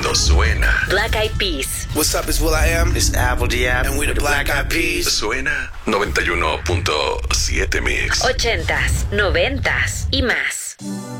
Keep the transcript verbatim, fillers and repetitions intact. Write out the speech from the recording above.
cuando suena. Black Eyed Peas. What's up, it's will.i.am. It's Apple D. And we're the Black Eyed Peas. Suena noventa y uno punto siete Mix. Ochentas, noventas y más.